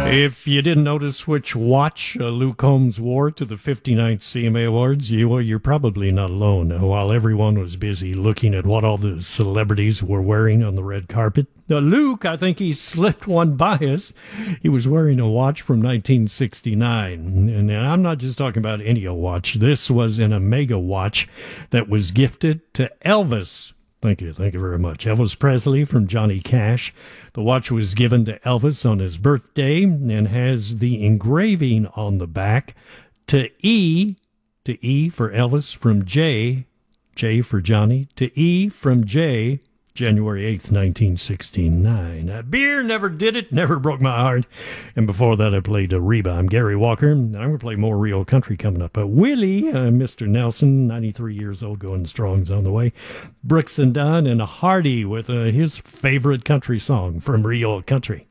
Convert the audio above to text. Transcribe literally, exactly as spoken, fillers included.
If you didn't notice which watch uh, Luke Combs wore to the fifty-ninth C M A Awards, you, well, you're probably not alone. Uh, while everyone was busy looking at what all the celebrities were wearing on the red carpet, uh, Luke, I think he slipped one by us. He was wearing a watch from nineteen sixty-nine. And I'm not just talking about any old watch. This was an Omega watch that was gifted to Elvis. Thank you. Thank you very much. Elvis Presley from Johnny Cash. The watch was given to Elvis on his birthday and has the engraving on the back to E, to E for Elvis from J, J for Johnny, to E from J, January eighth, nineteen sixty-nine. Uh, beer never did it, never broke my heart. And before that, I played uh, Reba. I'm Gary Walker, and I'm going to play more Rio country coming up. Uh, Willie, uh, Mister Nelson, ninety-three years old, going strong's on the way. Brooks and Dunn, and Hardy with uh, his favorite country song from Rio country.